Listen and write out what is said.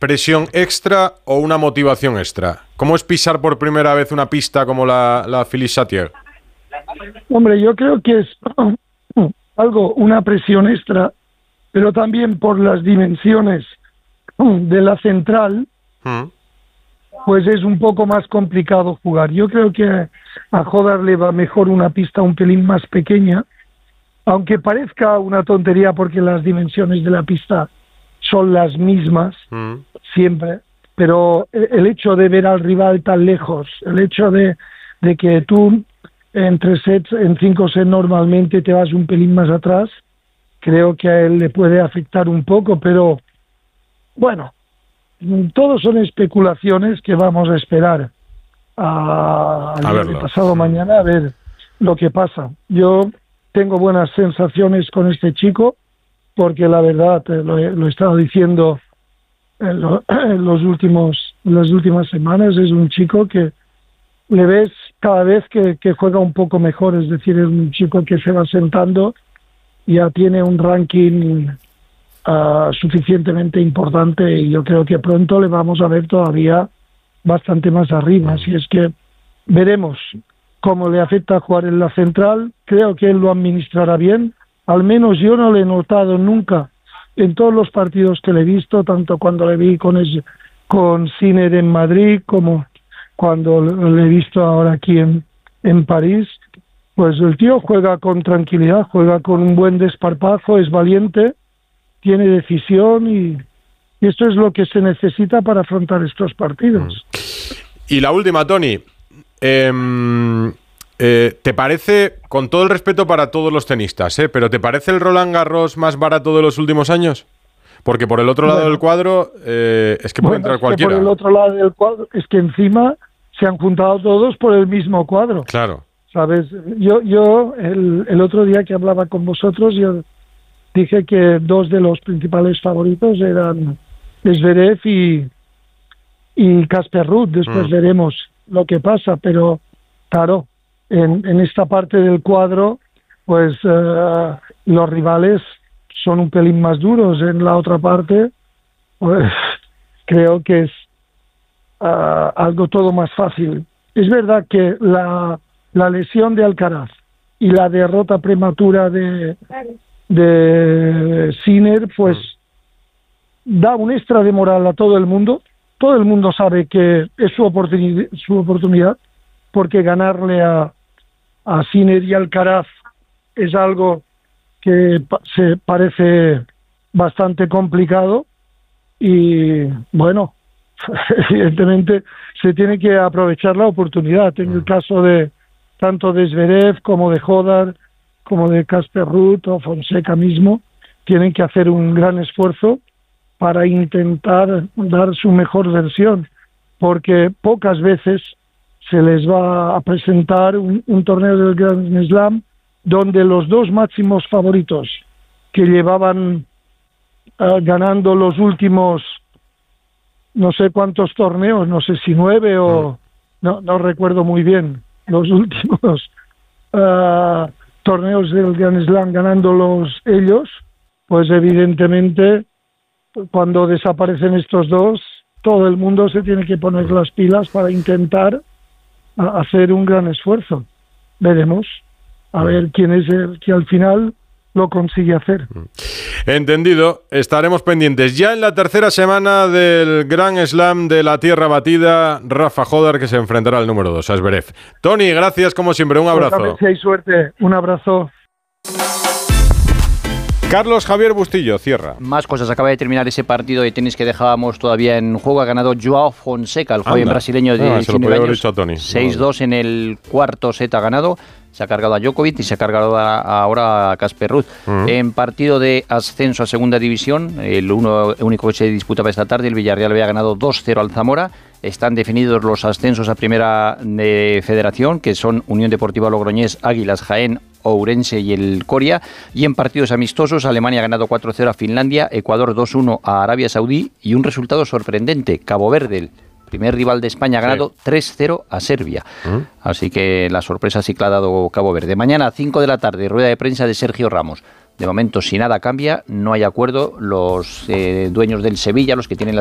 presión extra o una motivación extra? ¿Cómo es pisar por primera vez una pista como la Philippe-Chatrier? Hombre, yo creo que es una presión extra, pero también por las dimensiones de la central, pues es un poco más complicado jugar. Yo creo que a Hodar le va mejor una pista un pelín más pequeña, aunque parezca una tontería porque las dimensiones de la pista son las mismas siempre, pero el hecho de ver al rival tan lejos, el hecho de que tú en 5 sets normalmente te vas un pelín más atrás, creo que a él le puede afectar un poco, pero bueno, todos son especulaciones que vamos a esperar al pasado mañana a ver lo que pasa. Yo tengo buenas sensaciones con este chico, porque la verdad, lo he estado diciendo en las últimas semanas, es un chico que le ves cada vez que juega un poco mejor, es decir, es un chico que se va sentando, ya tiene un ranking suficientemente importante y yo creo que pronto le vamos a ver todavía bastante más arriba, así es que veremos cómo le afecta jugar en la central. Creo que él lo administrará bien, al menos yo no le he notado nunca en todos los partidos que le he visto, tanto cuando le vi con Sinner en Madrid como cuando le he visto ahora aquí en París, pues el tío juega con tranquilidad, juega con un buen desparpajo, es valiente, tiene decisión y esto es lo que se necesita para afrontar estos partidos. Y la última, Tony, ¿te parece, con todo el respeto para todos los tenistas, pero ¿te parece el Roland Garros más barato de los últimos años? Porque por el otro lado del cuadro es que puede entrar cualquiera. Por el otro lado del cuadro es que encima se han juntado todos por el mismo cuadro. Claro. ¿Sabes? Yo el otro día que hablaba con vosotros, yo dije que dos de los principales favoritos eran Zverev y Casper Ruud. Después veremos lo que pasa, pero claro, en esta parte del cuadro, pues los rivales son un pelín más duros. En la otra parte, pues creo que es algo todo más fácil. Es verdad que la lesión de Alcaraz y la derrota prematura de Sinner, pues da un extra de moral a todo el mundo. Todo el mundo sabe que es su oportunidad, porque ganarle a Sinner y Alcaraz es algo que se parece bastante complicado y bueno, evidentemente se tiene que aprovechar la oportunidad. En el caso de tanto de Zverev como de Hodar, como de Casper Ruud o Fonseca mismo, tienen que hacer un gran esfuerzo para intentar dar su mejor versión, porque pocas veces se les va a presentar un torneo del Grand Slam donde los dos máximos favoritos que llevaban ganando los últimos no sé cuántos torneos, no sé si 9 o no recuerdo muy bien, los últimos torneos del Grand Slam ganándolos ellos, pues evidentemente cuando desaparecen estos dos, todo el mundo se tiene que poner las pilas para intentar hacer un gran esfuerzo. Veremos a ver quién es el que al final lo consigue hacer. Entendido, estaremos pendientes. Ya en la tercera semana del Grand Slam de la Tierra Batida, Rafa Hodar, que se enfrentará al número 2, a Zverev. Tony, gracias como siempre, un abrazo. Si hay suerte, un abrazo. Carlos Javier Bustillo, cierra. Más cosas. Acaba de terminar ese partido de tenis que dejábamos todavía en juego. Ha ganado Joao Fonseca, el joven brasileño de 19 años. 6-2 en el cuarto set ha ganado. Se ha cargado a Djokovic y se ha cargado ahora a Casper Ruud. En partido de ascenso a segunda división, el único que se disputaba esta tarde, el Villarreal había ganado 2-0 al Zamora. Están definidos los ascensos a primera de federación, que son Unión Deportiva Logroñés, Águilas, Jaén, Ourense y el Coria. Y en partidos amistosos, Alemania ha ganado 4-0 a Finlandia, Ecuador 2-1 a Arabia Saudí y un resultado sorprendente, Cabo Verde, el primer rival de España, ha ganado 3-0 a Serbia. Así que la sorpresa sí que la ha dado Cabo Verde. Mañana a 5 de la tarde, rueda de prensa de Sergio Ramos. De momento, si nada cambia, no hay acuerdo. Los dueños del Sevilla, los que tienen